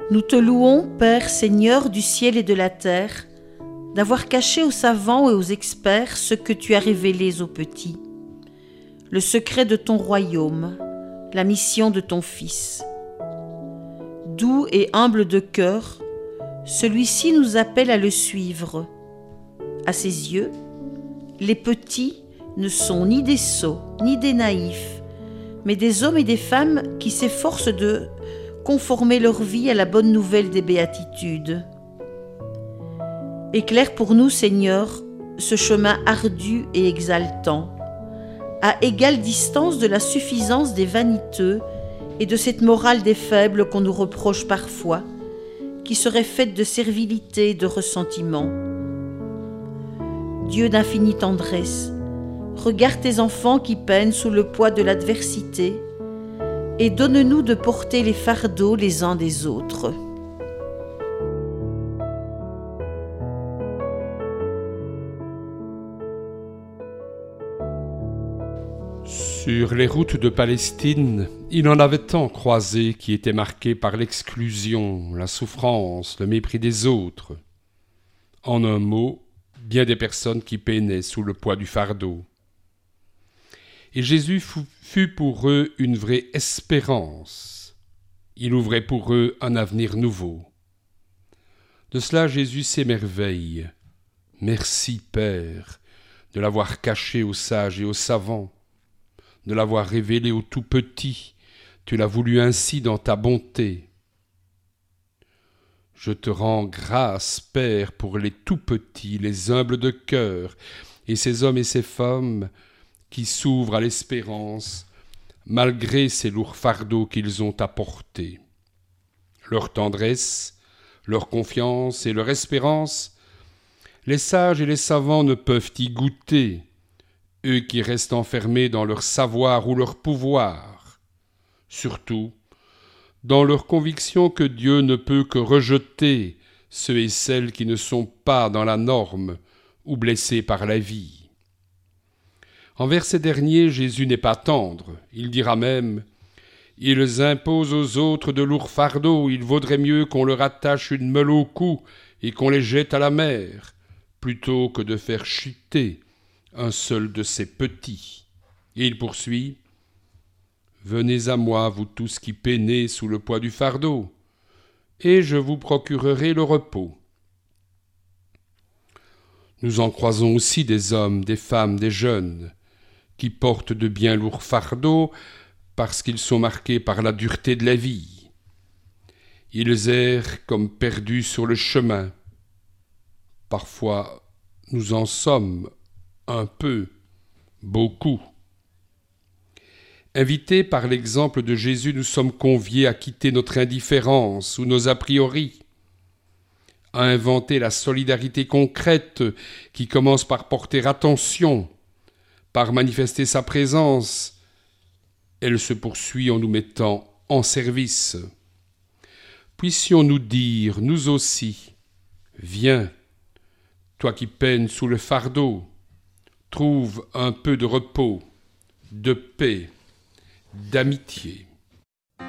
Nous te louons, Père, Seigneur du ciel et de la terre, d'avoir caché aux savants et aux experts ce que tu as révélé aux petits, le secret de ton royaume, la mission de ton Fils. Doux et humble de cœur, celui-ci nous appelle à le suivre. À ses yeux, les petits ne sont ni des sots, ni des naïfs, mais des hommes et des femmes qui s'efforcent de conformer leur vie à la bonne nouvelle des béatitudes. Éclaire pour nous, Seigneur, ce chemin ardu et exaltant, à égale distance de la suffisance des vaniteux et de cette morale des faibles qu'on nous reproche parfois, qui serait faite de servilité et de ressentiment. Dieu d'infinie tendresse, regarde tes enfants qui peinent sous le poids de l'adversité et donne-nous de porter les fardeaux les uns des autres. Sur les routes de Palestine, il en avait tant croisé qui étaient marqués par l'exclusion, la souffrance, le mépris des autres. En un mot, bien des personnes qui peinaient sous le poids du fardeau. Et Jésus fut pour eux une vraie espérance. Il ouvrait pour eux un avenir nouveau. De cela Jésus s'émerveille. Merci, Père, de l'avoir caché aux sages et aux savants, de l'avoir révélé aux tout petits. Tu l'as voulu ainsi dans ta bonté. Je te rends grâce, Père, pour les tout petits, les humbles de cœur, et ces hommes et ces femmes qui s'ouvrent à l'espérance, malgré ces lourds fardeaux qu'ils ont à porter. Leur tendresse, leur confiance et leur espérance, les sages et les savants ne peuvent y goûter, eux qui restent enfermés dans leur savoir ou leur pouvoir. Surtout, dans leur conviction que Dieu ne peut que rejeter ceux et celles qui ne sont pas dans la norme ou blessés par la vie. Envers ces derniers, Jésus n'est pas tendre. Il dira même « Ils imposent aux autres de lourds fardeaux, il vaudrait mieux qu'on leur attache une meule au cou et qu'on les jette à la mer, plutôt que de faire chuter un seul de ces petits. » Et il poursuit « Venez à moi, vous tous qui peinez sous le poids du fardeau, et je vous procurerai le repos. » Nous en croisons aussi des hommes, des femmes, des jeunes, qui portent de bien lourds fardeaux parce qu'ils sont marqués par la dureté de la vie. Ils errent comme perdus sur le chemin. Parfois, nous en sommes un peu, beaucoup. Invités par l'exemple de Jésus, nous sommes conviés à quitter notre indifférence ou nos a priori, à inventer la solidarité concrète qui commence par porter attention, par manifester sa présence. Elle se poursuit en nous mettant en service. Puissions-nous dire, nous aussi, viens, toi qui peines sous le fardeau, trouve un peu de repos, de paix, d'amitié.